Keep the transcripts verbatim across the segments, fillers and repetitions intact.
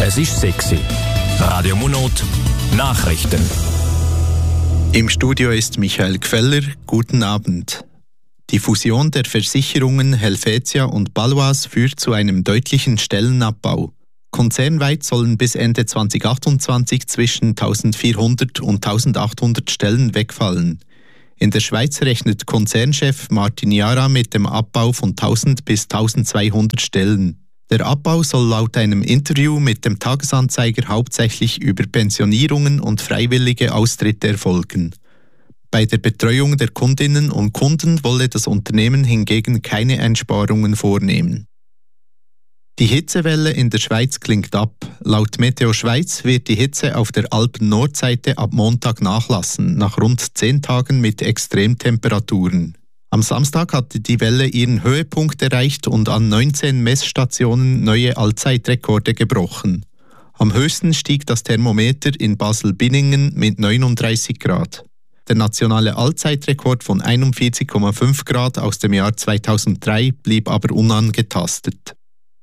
Es ist sechs Uhr. Radio Monot, Nachrichten. Im Studio ist Michael Gfeller. Guten Abend. Die Fusion der Versicherungen Helvetia und Baloise führt zu einem deutlichen Stellenabbau. Konzernweit sollen bis Ende zwanzig achtundzwanzig zwischen eintausendvierhundert und eintausendachthundert Stellen wegfallen. In der Schweiz rechnet Konzernchef Martin Jara mit dem Abbau von tausend bis eintausendzweihundert Stellen. Der Abbau soll laut einem Interview mit dem Tagesanzeiger hauptsächlich über Pensionierungen und freiwillige Austritte erfolgen. Bei der Betreuung der Kundinnen und Kunden wolle das Unternehmen hingegen keine Einsparungen vornehmen. Die Hitzewelle in der Schweiz klingt ab. Laut Meteo Schweiz wird die Hitze auf der Alpen-Nordseite ab Montag nachlassen, nach rund zehn Tagen mit Extremtemperaturen. Am Samstag hatte die Welle ihren Höhepunkt erreicht und an neunzehn Messstationen neue Allzeitrekorde gebrochen. Am höchsten stieg das Thermometer in Basel-Binningen mit neununddreißig Grad. Der nationale Allzeitrekord von einundvierzig Komma fünf Grad aus dem Jahr zweitausenddrei blieb aber unangetastet.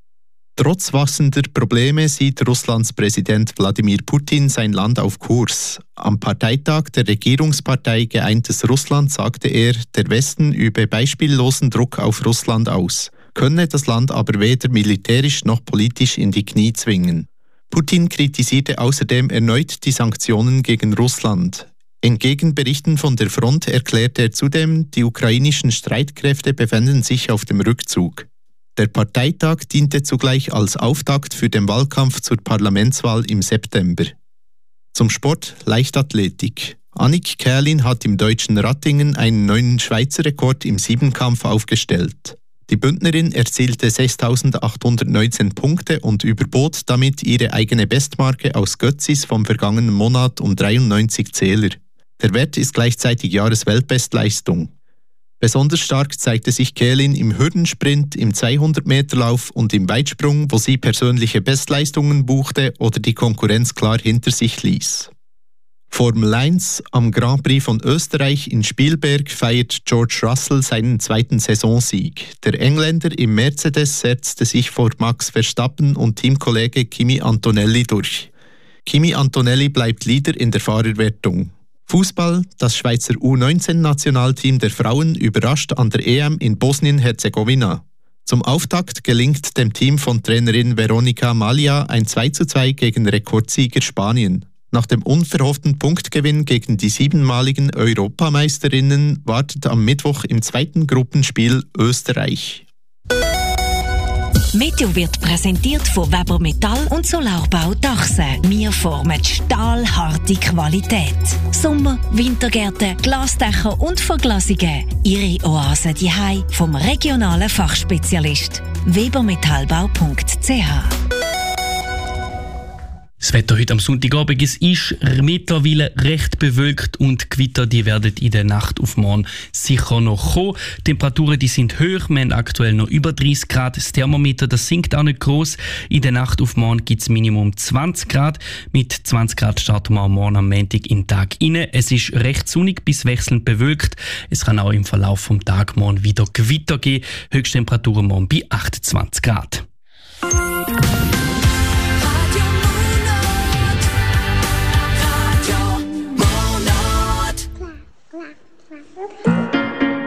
Trotz wachsender Probleme sieht Russlands Präsident Wladimir Putin sein Land auf Kurs. Am Parteitag der Regierungspartei Geeintes Russland sagte er, der Westen übe beispiellosen Druck auf Russland aus, könne das Land aber weder militärisch noch politisch in die Knie zwingen. Putin kritisierte außerdem erneut die Sanktionen gegen Russland. Entgegen Berichten von der Front erklärte er zudem, die ukrainischen Streitkräfte befänden sich auf dem Rückzug. Der Parteitag diente zugleich als Auftakt für den Wahlkampf zur Parlamentswahl im September. Zum Sport Leichtathletik. Annik Kählin hat im deutschen Rattingen einen neuen Schweizer Rekord im Siebenkampf aufgestellt. Die Bündnerin erzielte sechstausendachthundertneunzehn Punkte und überbot damit ihre eigene Bestmarke aus Götzis vom vergangenen Monat um dreiundneunzig Zähler. Der Wert ist gleichzeitig Jahresweltbestleistung. Besonders stark zeigte sich Kählin im Hürdensprint, im zweihundert-Meter-Lauf und im Weitsprung, wo sie persönliche Bestleistungen buchte oder die Konkurrenz klar hinter sich ließ. Formel eins. Am Grand Prix von Österreich in Spielberg feiert George Russell seinen zweiten Saisonsieg. Der Engländer im Mercedes setzte sich vor Max Verstappen und Teamkollege Kimi Antonelli durch. Kimi Antonelli bleibt Leader in der Fahrerwertung. Fußball. Das Schweizer U neunzehn-Nationalteam der Frauen überrascht an der E M in Bosnien-Herzegowina. Zum Auftakt gelingt dem Team von Trainerin Veronika Malia ein zwei zu zwei gegen Rekordsieger Spanien. Nach dem unverhofften Punktgewinn gegen die siebenmaligen Europameisterinnen wartet am Mittwoch im zweiten Gruppenspiel Österreich. Meteo wird präsentiert von Weber Metall und Solarbau Dachse. Wir formen stahlharte Qualität. Sommer-, Wintergärten, Glasdächer und Verglasungen. Ihre Oase daheim vom regionalen Fachspezialist. webermetallbau punkt c h. Das Wetter heute am Sonntagabend, es ist mittlerweile recht bewölkt und Gewitter, die werden in der Nacht auf morgen sicher noch kommen. Die Temperaturen, die sind hoch, wir haben aktuell noch über dreißig Grad. Das Thermometer, das sinkt auch nicht gross. In der Nacht auf morgen gibt es Minimum zwanzig Grad. Mit zwanzig Grad starten wir am Morgen am Montag in den Tag rein. Es ist recht sonnig bis wechselnd bewölkt. Es kann auch im Verlauf vom Tag morgen wieder Gewitter geben. Höchsttemperaturen morgen bei achtundzwanzig Grad.